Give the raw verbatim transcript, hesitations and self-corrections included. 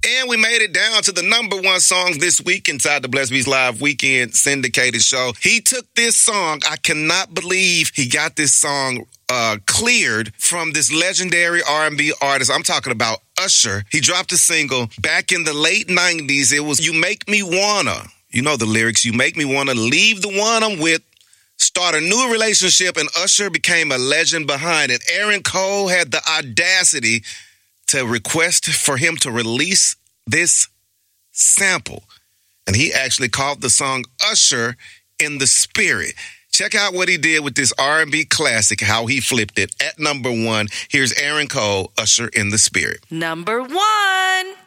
And we made it down to the number one song this week inside the Blessed Beats Live Weekend syndicated show. He took this song. I cannot believe he got this song uh, cleared from this legendary R and B artist. I'm talking about Usher. He dropped a single back in the late nineties. It was You Make Me Wanna. You know the lyrics. You make me wanna leave the one I'm with, start a new relationship, and Usher became a legend behind it. Aaron Cole had the audacity to request for him to release this sample. And he actually called the song Usher in the Spirit. Check out what he did with this R and B classic, how he flipped it. At number one, here's Aaron Cole, Usher in the Spirit. Number one.